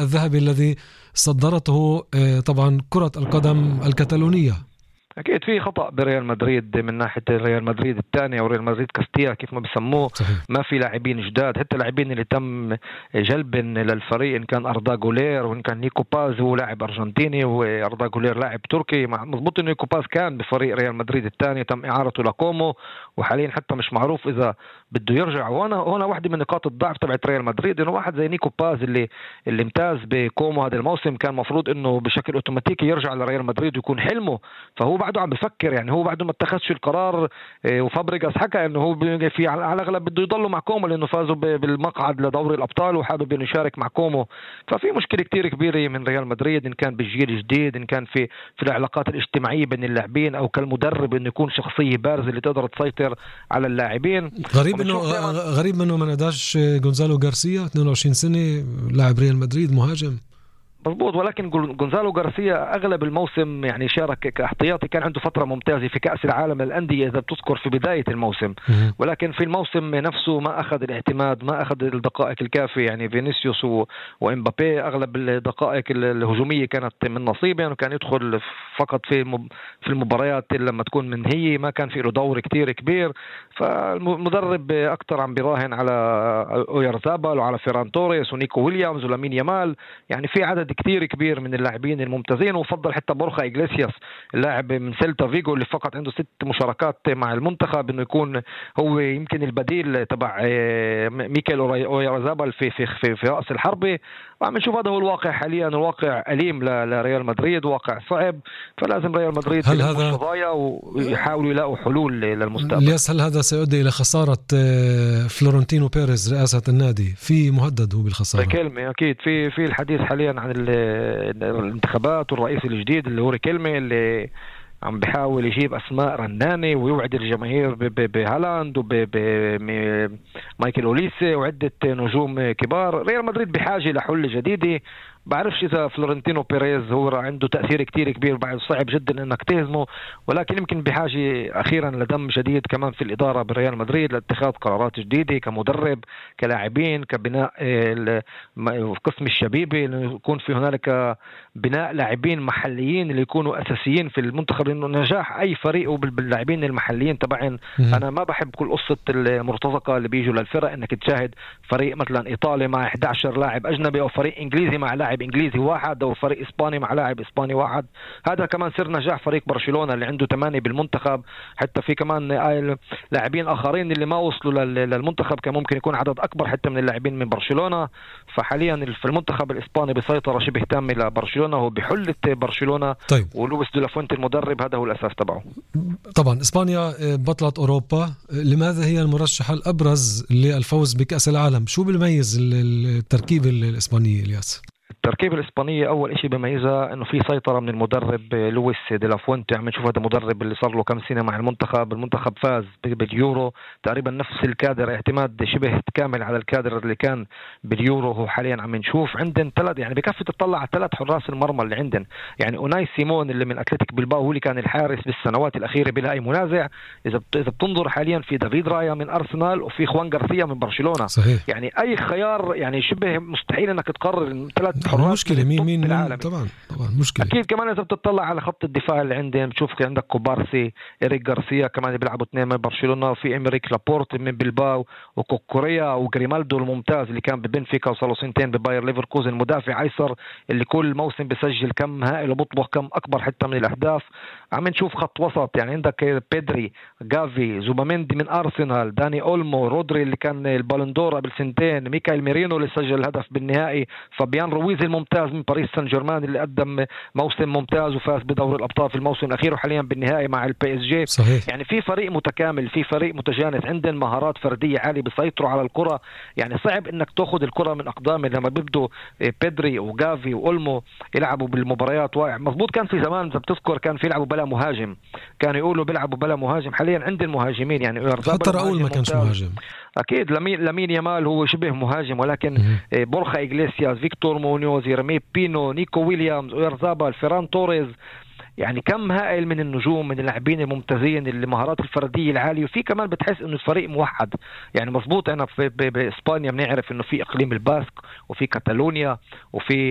الذهبي الذي صدرته طبعا كرة القدم الكتالونية. أكيد في خطأ بريال مدريد من ناحية ريال مدريد الثاني أو ريال مدريد كاستيا كيف ما بيسموه. صحيح. ما في لاعبين جداد، حتى لاعبين اللي تم جلب للفريق إن كان أردا غولير وإن كان نيكو باز هو لاعب أرجنتيني وأردا غولير لاعب تركي. مضبوط إنه نيكو باز كان بفريق ريال مدريد الثاني تم إعارته لكومو وحاليا حتى مش معروف إذا بده يرجع. هنا واحدة من نقاط الضعف تبعت ريال مدريد إنه واحد زي نيكو باز اللي امتاز بكومو هذا الموسم كان مفروض إنه بشكل أوتوماتيكي يرجع لريال مدريد ويكون حلمه، فهو بعده عم بفكر يعني هو بعده ما اتخذش القرار. وفابريغاس حكى انه هو في على الاغلب بده يضله مع كومو لانه فازوا بالمقعد لدوري الابطال وحابب انه يشارك مع كومو. ففي مشكله كتير كبيره من ريال مدريد ان كان بالجيل الجديد، ان كان في العلاقات الاجتماعيه بين اللاعبين او كالمدرب انه يكون شخصيه بارزه اللي تقدر تسيطر على اللاعبين. غريب منه ما ناداش غونزالو غارسيا 22 سنه لاعب ريال مدريد مهاجم. مضبوط، ولكن غونزالو غارسيا اغلب الموسم يعني شارك كاحتياطي، كان عنده فتره ممتازه في كاس العالم للانديه اذا بتذكر في بدايه الموسم، ولكن في الموسم نفسه ما اخذ الاعتماد، ما اخذ الدقائق الكافيه. يعني فينيسيوس وامبابي اغلب الدقائق الهجوميه كانت من نصيبه، وكان يدخل فقط في المباريات لما تكون منهيه، ما كان في له دور كتير كبير. فالمدرب اكثر عم بيراهن على اويارزابال وعلى فيران توريس ونيكو ويليامز ولامين يامال. يعني في عدد كتير كبير من اللاعبين الممتازين، وفضل حتى بورخا إغليسياس اللاعب من سيلتا فيغو اللي فقط عنده 6 مشاركات مع المنتخب انه يكون هو يمكن البديل تبع ميكيل اويارزابال في رأس الحربة. وعم نشوف هذا هو الواقع حاليا، الواقع أليم لريال مدريد، واقع صعب. فلازم ريال مدريد يلموا القضايا ويحاولوا يلاقوا حلول للمستقبل. هل هذا سيؤدي إلى خسارة فلورنتينو بيريز رئاسة النادي؟ في مهدد هو بالخسارة بكلمة. أكيد في الحديث حاليا عن الانتخابات والرئيس الجديد اللي هو ريكيلمي اللي عم بيحاول يجيب أسماء رنانة ويوعد الجماهير بهالاند وبمايكل أوليسي وعدة نجوم كبار. ريال مدريد بحاجة لحل جديدة. بعرفش إذا فلورنتينو بيريز هو عنده تأثير كتير كبير، بعد صعب جدا إنك تهزمه، ولكن يمكن بحاجة أخيرا لدم جديد كمان في الإدارة بريال مدريد لاتخاذ قرارات جديدة كمدرب كلاعبين كبناء قسم الشبيبة، يكون في هنالك بناء لاعبين محليين اللي يكونوا أساسيين في المنتخب، لأنه نجاح أي فريق وباللاعبين المحليين تبعين. أنا ما بحب كل قصة المرتزقة اللي بيجوا للفرق إنك تشاهد فريق مثلا إيطالي مع 11 لاعب أجنبي أو فريق إنجليزي مع لاعب إنجليزي واحد أو فريق إسباني مع لاعب إسباني واحد. هذا كمان سر نجاح فريق برشلونة اللي عنده 8 بالمنتخب. حتى في كمان لاعبين آخرين اللي ما وصلوا للمنتخب كان ممكن يكون عدد أكبر حتى من اللاعبين من برشلونة. فحاليا في المنتخب الإسباني بسيطرة شبه تامة لبرشلونة وبحلة برشلونة. طيب. ولويس دي لا فونتي المدرب هذا هو الأساس تبعه. طبعا إسبانيا بطلة أوروبا، لماذا هي المرشحة الأبرز للفوز بكأس العالم؟ شو بيميز التركيبة الإسبانية الياس؟ التركيبة الإسبانية أول إشي بميزها إنه في سيطرة من المدرب لويس دي لا فونتي. عم نشوف هذا المدرب اللي صار له كم سنة مع المنتخب فاز باليورو تقريبا نفس الكادر، اعتماد شبه كامل على الكادر اللي كان باليورو. هو حاليا عم نشوف عندنا 3 يعني بكفي تطلع على 3 حراس المرمى اللي عندنا. يعني أوناي سيمون اللي من أتلتيك بلباو هو اللي كان الحارس بالسنوات الأخيرة بلا أي منازع. إذا بتنظر حاليا في دافيد رايا من أرسنال وفي خوان غارسيا من برشلونة. صحيح. يعني أي خيار يعني شبه مستحيل إنك تقرر 3 حراس. مشكلة مين طبعا مشكلة. أكيد كمان إذا بتطلع على خط الدفاع اللي عندهم بتشوف عندك كوبارسي إريك غارسيا كمان بيلعبوا 2 من برشلونة، وفي إمريك لابورت من بلباو وكوكوريا وغريمالدو الممتاز اللي كان ببنفيكا وصلوا 2 بباير ليفركوزن مدافع أيسر اللي كل موسم بيسجل كم هائل وبطبخ كم أكبر حتى من الأهداف. عم نشوف خط وسط يعني عندك بيدري جافي زوباميندي من أرسنال، داني أولمو رودري اللي كان البالندور قبل 2 ميكايل ميرينو اللي سجل الهدف بالنهائي، فابيان رويز الممتاز من باريس سان جيرمان اللي قدم موسم ممتاز وفاز بدوري الأبطال في الموسم الأخير وحاليا بالنهائي مع البي اس جي. صحيح. يعني في فريق متكامل، في فريق متجانس، عندهم مهارات فردية عالية بيسيطروا على الكرة. يعني صعب انك تاخذ الكرة من اقدامه لما بيبدوا بيدري وجافي واولمو يلعبوا بالمباريات. مظبوط كان في زمان اذا بتذكر كان في يلعبوا بلا مهاجم، كانوا يقولوا بيلعبوا بلا مهاجم. حاليا عندهم مهاجمين يعني حتى راؤول ما كانش مهاجم. اكيد لامين يامال هو شبه مهاجم، ولكن بورخا إغليسياس فيكتور مونيوز يرمي بينو نيكو ويليامز اويارزابال فيران توريز، يعني كم هائل من النجوم من اللاعبين الممتازين اللي مهارات الفرديه العاليه. وفي كمان بتحس انه الفريق موحد. يعني مظبوط انا في باسبانيا بنعرف انه في اقليم الباسك وفي كاتالونيا وفي